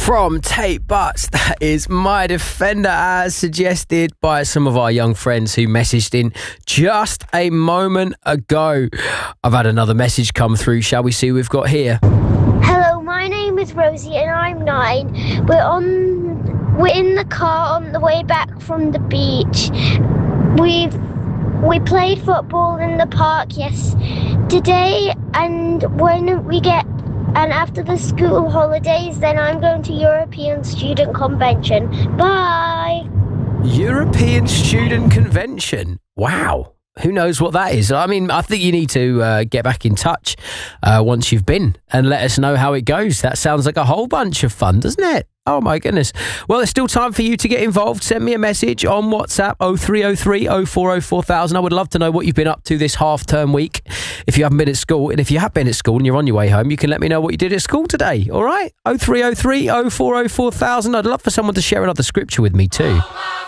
From Tate Butts, that is My Defender, as suggested by some of our young friends who messaged in just a moment ago. I've had another message come through. Shall we see who we've got here? Hello, my name is Rosie and I'm 9. We're in the car on the way back from the beach. We played football in the park yesterday, and after the school holidays, then I'm going to European Student Convention. Bye. European Student Convention. Wow. Who knows what that is? I mean, I think you need to get back in touch once you've been and let us know how it goes. That sounds like a whole bunch of fun, doesn't it? Oh, my goodness. Well, there's still time for you to get involved. Send me a message on WhatsApp, 0303 0404 4000. I would love to know what you've been up to this half-term week if you haven't been at school. And if you have been at school and you're on your way home, you can let me know what you did at school today, all right? 0303 0404 4000. I'd love for someone to share another scripture with me too.